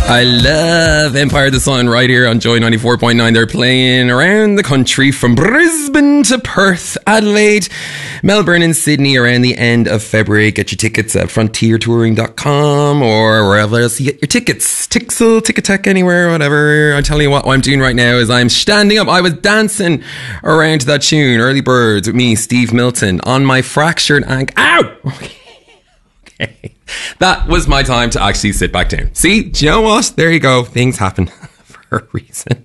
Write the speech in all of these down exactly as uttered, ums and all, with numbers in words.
I love Empire of the Sun right here on Joy ninety-four point nine. They're playing around the country from Brisbane to Perth, Adelaide, Melbourne and Sydney around the end of February. Get your tickets at frontier touring dot com or wherever else you get your tickets. Tixel, Ticketek, anywhere, whatever. I'm telling you what, what I'm doing right now is I'm standing up. I was dancing around to that tune, Early Birds, with me, Steve Milton, on my fractured ankle. Ow! Okay. Okay. That was my time to actually sit back down. See, do you know what? There you go. Things happen for a reason.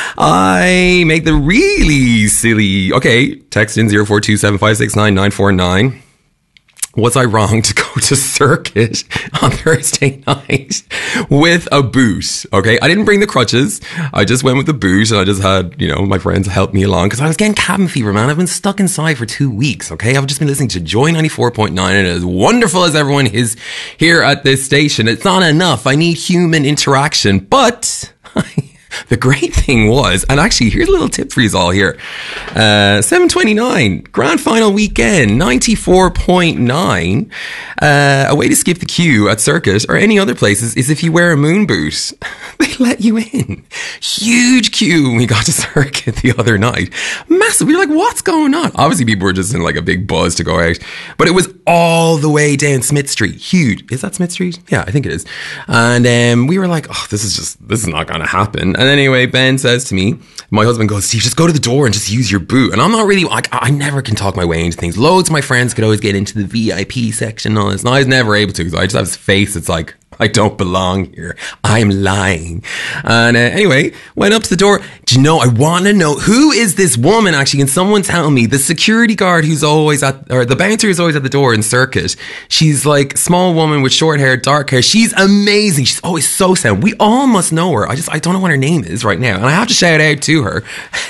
I make the really silly... Okay, text in zero four two seven five six nine nine four nine. Was I wrong to go to Circuit on Thursday night with a boot? Okay, I didn't bring the crutches. I just went with the boot, and I just had, you know, my friends help me along because I was getting cabin fever, man. I've been stuck inside for two weeks. Okay, I've just been listening to Joy ninety-four point nine, and as wonderful as everyone is here at this station, it's not enough. I need human interaction, but. The great thing was, and actually, here's a little tip for you all here. Uh, seven twenty-nine, grand final weekend, ninety-four point nine. Uh, a way to skip the queue at Circuit or any other places is if you wear a moon boot. They let you in. Huge queue when we got to Circuit the other night. Massive. We were like, what's going on? Obviously, people were just in like a big buzz to go out. But it was all the way down Smith Street. Huge. Is that Smith Street? Yeah, I think it is. And um, we were like, oh, this is just, this is not going to happen. And anyway, Ben says to me, my husband goes, Steve, just go to the door and just use your boot. And I'm not really, like, I never can talk my way into things. Loads of my friends could always get into the V I P section and all this. And I was never able to because I just have this face that's like, I don't belong here. I'm lying. And uh, anyway, went up to the door. Do you know, I want to know, who is this woman actually? Can someone tell me? The security guard who's always at, or the bouncer who's always at the door in Circuit. She's like small woman with short hair, dark hair. She's amazing. She's always so sound. We all must know her. I just, I don't know what her name is right now. And I have to shout out to her.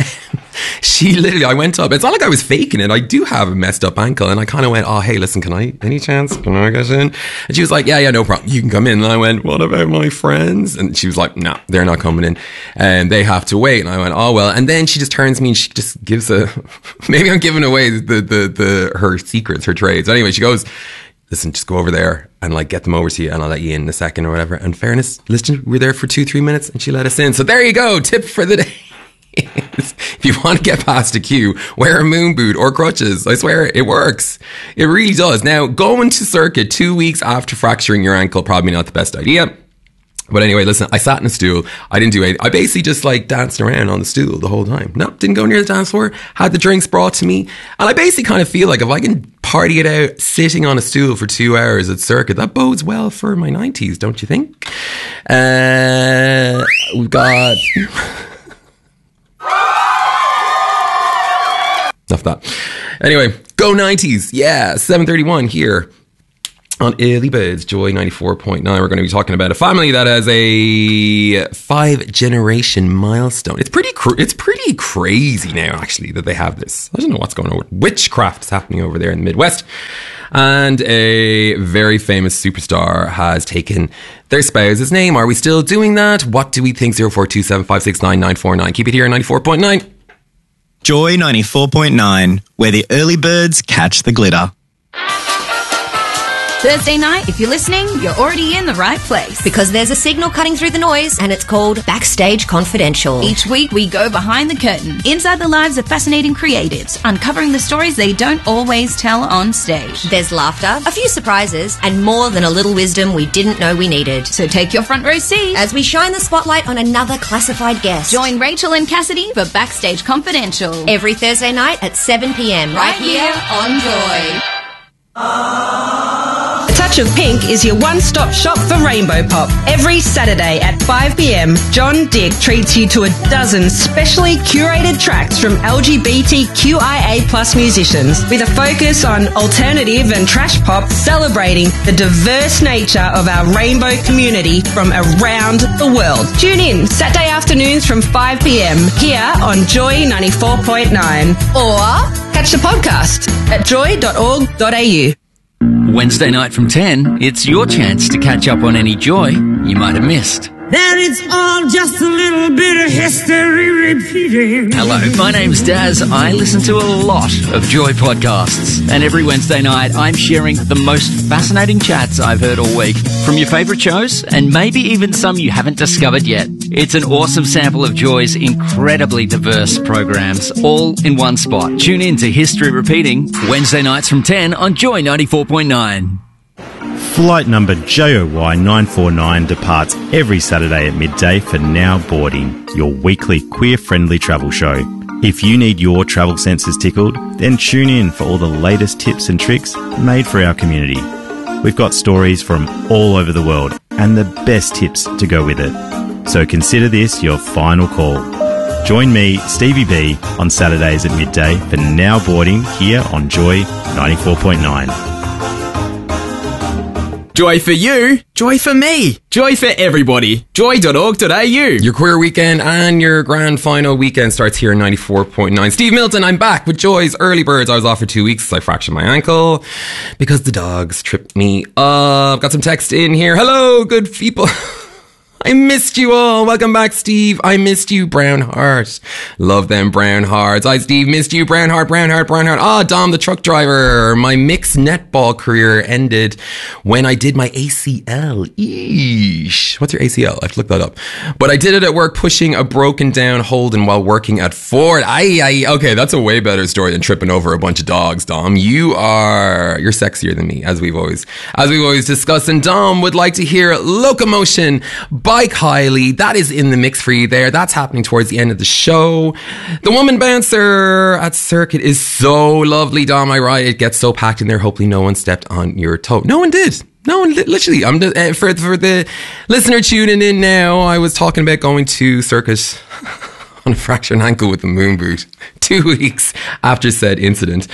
She literally, I went up. It's not like I was faking it. I do have a messed up ankle. And I kind of went, oh, hey, listen, can I, any chance? Can I get in? And she was like, yeah, yeah, no problem. You can come in. And I went, what about my friends? And she was like, no, nah, they're not coming in. And they have to wait. And I went, oh, well. And then she just turns to me and she just gives a, maybe I'm giving away the, the, the, her secrets, her trades. Anyway, she goes, listen, just go over there and like get them over to you and I'll let you in in a second or whatever. And fairness, listen, we were there for two, three minutes and she let us in. So there you go. Tip for the day. If you want to get past a queue, wear a moon boot or crutches. I swear it works. It really does. Now, going to Circuit two weeks after fracturing your ankle, probably not the best idea. But anyway, listen, I sat in a stool. I didn't do anything. I basically just like danced around on the stool the whole time. No, didn't go near the dance floor. Had the drinks brought to me. And I basically kind of feel like if I can party it out sitting on a stool for two hours at Circuit, that bodes well for my nineties, don't you think? Uh, we've got... Enough of that. Anyway, go nineties. Yeah, seven thirty-one here on Early Birds, Joy ninety-four point nine. We're going to be talking about a family that has a five generation milestone. It's pretty cr- it's pretty crazy now, actually, that they have this. I don't know what's going on with witchcraft is happening over there in the Midwest. And a very famous superstar has taken their spouse's name. Are we still doing that? What do we think? zero four two seven five six nine nine four nine. Keep it here at ninety-four point nine. Joy ninety-four point nine, where the early birds catch the glitter. Thursday night, if you're listening, you're already in the right place. Because there's a signal cutting through the noise, and it's called Backstage Confidential. Each week, we go behind the curtain, inside the lives of fascinating creatives, uncovering the stories they don't always tell on stage. There's laughter, a few surprises, and more than a little wisdom we didn't know we needed. So take your front row seat as we shine the spotlight on another classified guest. Join Rachel and Cassidy for Backstage Confidential. Every Thursday night at seven p.m. Right, right here on Joy. A Touch of Pink is your one-stop shop for Rainbow Pop. Every Saturday at five p.m, John Dick treats you to a dozen specially curated tracks from L G B T Q I A plus musicians with a focus on alternative and trash pop, celebrating the diverse nature of our rainbow community from around the world. Tune in Saturday afternoons from five p.m. here on Joy ninety-four point nine, or catch the podcast at joy dot org dot a u. Wednesday night from ten, it's your chance to catch up on any Joy you might have missed. that it's all just a little bit of history repeating. Hello, my name's Daz. I listen to a lot of Joy podcasts. And every Wednesday night, I'm sharing the most fascinating chats I've heard all week from your favourite shows and maybe even some you haven't discovered yet. It's an awesome sample of Joy's incredibly diverse programs, all in one spot. Tune in to History Repeating, Wednesday nights from ten on Joy ninety-four point nine. Flight number J O Y nine four nine departs every Saturday at midday for Now Boarding, your weekly queer-friendly travel show. If you need your travel senses tickled, then tune in for all the latest tips and tricks made for our community. We've got stories from all over the world and the best tips to go with it. So consider this your final call. Join me, Stevie B, on Saturdays at midday for Now Boarding here on Joy ninety-four point nine. Joy for you, joy for me, joy for everybody. joy dot org dot a u. Your queer weekend and your grand final weekend starts here in ninety-four point nine. Steve Milton, I'm back with Joy's Early Birds. I was off for two weeks. I fractured my ankle because the dogs tripped me up. Got some text in here. Hello, good people. I missed you all. Welcome back, Steve. I missed you, Brown Heart. Love them Brown Hearts. I, Steve, missed you, Brown Heart, Brown Heart, Brown Heart. Ah, Dom, the truck driver. My mixed netball career ended when I did my A C L. Eesh. What's your A C L? I have to look that up. But I did it at work pushing a broken down Holden while working at Ford. Aye, aye. Okay, that's a way better story than tripping over a bunch of dogs, Dom. You are, you're sexier than me, as we've always, as we've always discussed. And Dom would like to hear Locomotion by Kylie. That is in the mix for you there. That's happening towards the end of the show. The woman bouncer at Circuit is so lovely, Dom. I right. It gets so packed in there. Hopefully no one stepped on your toe. No one did. No one, literally. I'm just, uh, for, for the listener tuning in now, I was talking about going to Circus on a fractured ankle with a moon boot two weeks after said incident,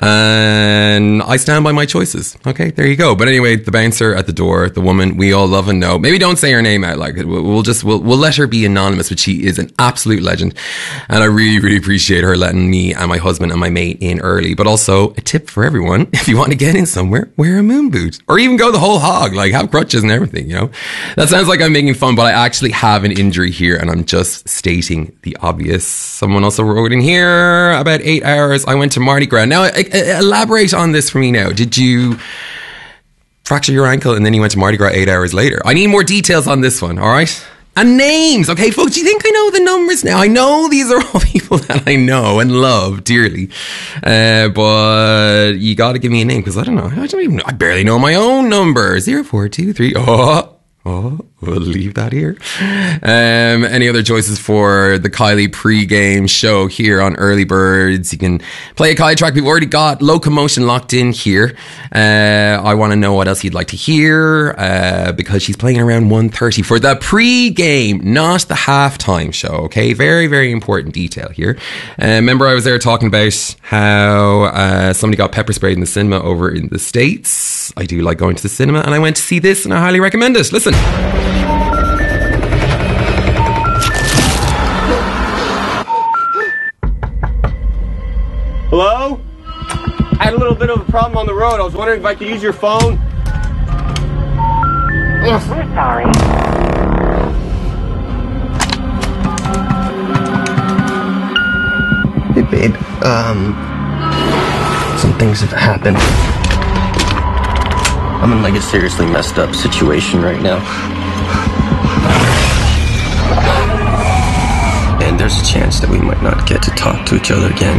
and I stand by my choices. Okay, there you go. But anyway, the bouncer at the door, the woman we all love and know. Maybe don't say her name out like it. We'll, we'll just we'll we'll let her be anonymous, but she is an absolute legend, and I really really appreciate her letting me and my husband and my mate in early. But also a tip for everyone: if you want to get in somewhere, wear a moon boot, or even go the whole hog, like have crutches and everything. You know, that sounds like I'm making fun, but I actually have an injury here, and I'm just stating the obvious. Someone also wrote in here about eight hours. I went to Mardi Gras. Now, I, I, elaborate on this for me now. Did you fracture your ankle and then you went to Mardi Gras eight hours later? I need more details on this one, all right? And names, okay, folks? Do you think I know the numbers now? I know these are all people that I know and love dearly, uh, but you got to give me a name because I don't know. I don't even know. I barely know my own number. Zero, four, two, three. Oh. Oh, we'll leave that here. Um, any other choices for the Kylie pre-game show here on Early Birds? You can play a Kylie track. We've already got Locomotion locked in here. Uh, I want to know what else you'd like to hear uh, because she's playing around one thirty for the pre-game, not the halftime show. Okay, very, very important detail here. Uh, remember I was there talking about how uh, somebody got pepper sprayed in the cinema over in the States. I do like going to the cinema, and I went to see this, and I highly recommend it. Listen. Hello? I had a little bit of a problem on the road. I was wondering if I could use your phone. We're sorry. Hey, babe. Um, some things have happened. I'm in like a seriously messed up situation right now. And there's a chance that we might not get to talk to each other again.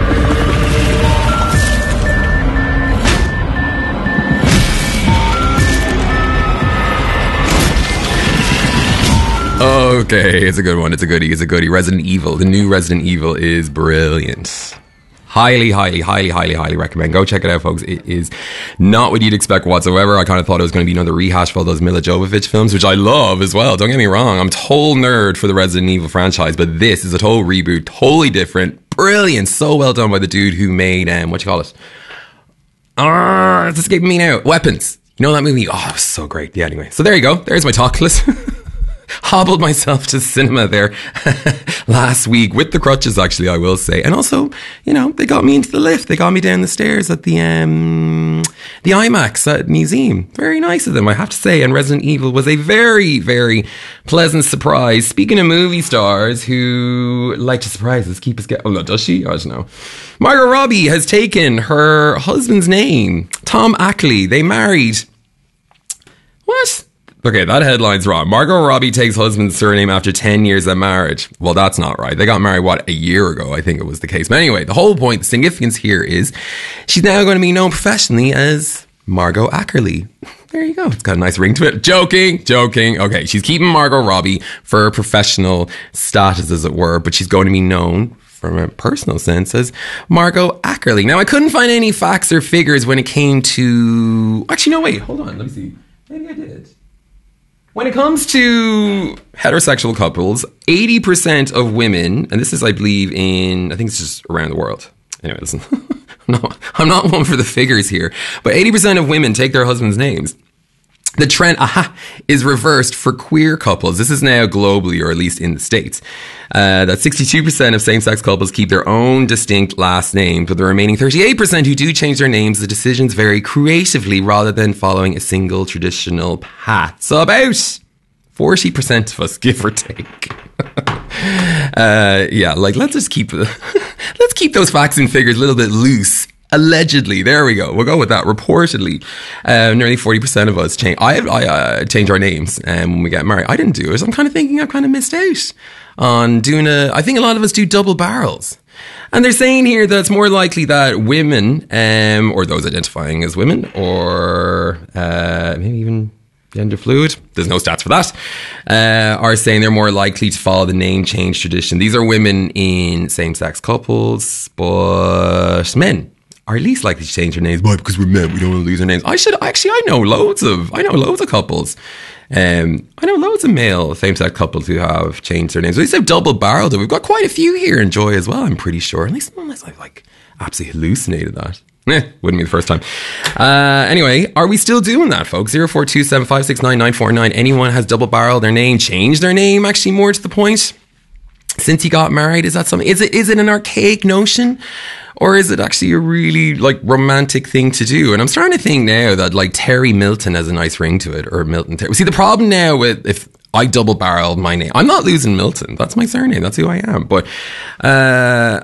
Okay, it's a good one. It's a goodie. It's a goodie. Resident Evil. The new Resident Evil is brilliant. Highly, highly, highly, highly, highly recommend. Go check it out, folks. It is not what you'd expect whatsoever. I kind of thought it was going to be another rehash for all those Mila Jovovich films, which I love as well. Don't get me wrong. I'm a total nerd for the Resident Evil franchise, but this is a total reboot, totally different, brilliant, so well done by the dude who made, um, what you call it? Ah, it's escaping me now. Weapons. You know that movie? Oh, it was so great. Yeah, anyway. So there you go. There's my talk list. hobbled myself to cinema there last week with the crutches, actually, I will say. And also, you know, they got me into the lift. They got me down the stairs at the um, the IMAX at Museum. Very nice of them, I have to say. And Resident Evil was a very, very pleasant surprise. Speaking of movie stars who like to surprise us, keep us get. Oh no, does she? I don't know. Margot Robbie has taken her husband's name, Tom Ackley. They married. What? Okay, that headline's wrong. Margot Robbie takes husband's surname after ten years of marriage. Well, that's not right. They got married, what, a year ago, I think it was the case. But anyway, the whole point, the significance here is she's now going to be known professionally as Margot Ackerley. There you go. It's got a nice ring to it. Joking, joking. Okay, she's keeping Margot Robbie for her professional status, as it were, but she's going to be known from a personal sense as Margot Ackerley. Now, I couldn't find any facts or figures when it came to... Actually, no, wait, hold on. Let me see. Maybe I did. When it comes to heterosexual couples, eighty percent of women, and this is, I believe, in, I think it's just around the world. Anyway, listen, no, I'm not one for the figures here, but eighty percent of women take their husband's names. The trend, aha, is reversed for queer couples. This is now globally, or at least in the States. Uh, that sixty-two percent of same-sex couples keep their own distinct last name, but the remaining thirty-eight percent who do change their names, the decisions vary creatively rather than following a single traditional path. So about forty percent of us, give or take. uh, yeah, like let's just keep, let's keep those facts and figures a little bit loose. Allegedly, there we go. We'll go with that. Reportedly, uh, nearly forty percent of us change. I, I uh, change our names um, when we get married. I didn't do it. So I'm kind of thinking I've kind of missed out on doing a. I think a lot of us do double barrels, and they're saying here that it's more likely that women, um, or those identifying as women, or uh, maybe even gender fluid. There's no stats for that. Uh, are saying they're more likely to follow the name change tradition. These are women in same-sex couples, but men are least likely to change their names. Why? Because we're men, we don't want to lose our names. I should actually. I know loads of. I know loads of couples. Um, I know loads of male same-sex couples who have changed their names. At least they've double-barreled it. We've got quite a few here in Joy as well. I'm pretty sure. At least unless I've like absolutely hallucinated that. Eh, wouldn't be the first time. Uh, anyway, are we still doing that, folks? zero four two seven five six nine nine four nine. Anyone has double-barreled their name, changed their name? Actually, more to the point, since he got married, is that something? Is it is it an archaic notion? Or is it actually a really like romantic thing to do? And I'm starting to think now that like Terry Milton has a nice ring to it, or Milton Terry. See, the problem now with if I double barreled my name, I'm not losing Milton. That's my surname. That's who I am. But uh,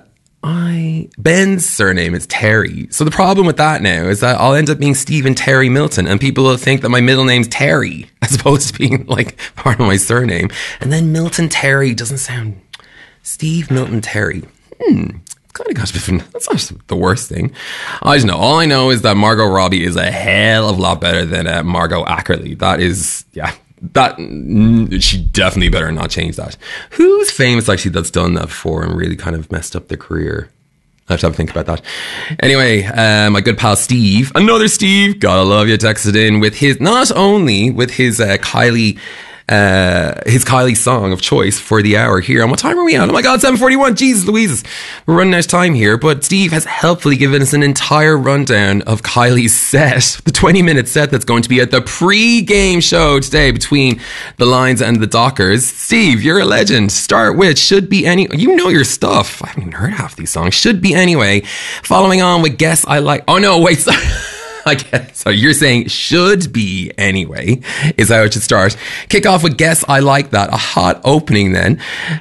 I Ben's surname is Terry. So the problem with that now is that I'll end up being Stephen Terry Milton, and people will think that my middle name's Terry as opposed to being like part of my surname. And then Milton Terry doesn't sound Steve Milton Terry. Hmm. Kind of got different. That's not the worst thing. I just know. All I know is that Margot Robbie is a hell of a lot better than uh, Margot Ackerley. That is, yeah, that she definitely better not change that. Who's famous actually that's done that before and really kind of messed up their career? I have to have a think about that. Anyway, uh, my good pal Steve, another Steve, gotta love you, texted in with his, not only with his uh, Kylie. Uh, his Kylie song of choice for the hour here. And what time are we at? Oh my God, seven forty-one. Jesus Louise. We're running out of time here, but Steve has helpfully given us an entire rundown of Kylie's set, the twenty minute set that's going to be at the pre-game show today between the Lions and the Dockers. Steve, you're a legend. Start with Should Be Any. You know your stuff. I haven't even heard half these songs. Should Be Anyway. Following on with Guess I Like. Oh no, wait. Sorry. I guess. So you're saying should be anyway, is how it should start. Kick off with Guess I Like That. A hot opening then.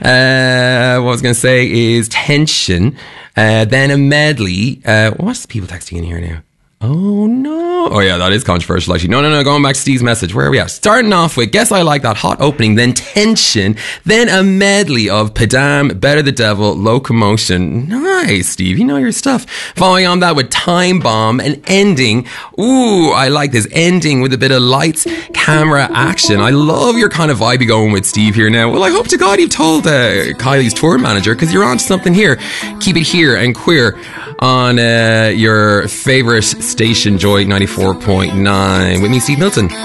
Uh, what I was going to say is Tension. Uh, then a medley. Uh, what's the people texting in here now? Oh no. Oh yeah, that is controversial actually. No, no, no, going back to Steve's message. Where are we at? Starting off with Guess I Like That, hot opening, then Tension, then a medley of Padam, Better the Devil, Locomotion. Nice, Steve, you know your stuff. Following on that with Time Bomb, and ending, ooh, I like this, ending with a bit of lights, camera, action. I love your kind of vibe you're going with, Steve, here now. Well, I hope to God you've told uh, Kylie's tour manager, because you're on to something here. Keep it here and queer on uh, your favourite station, Joy ninety-four point nine. With me, Steve Milton.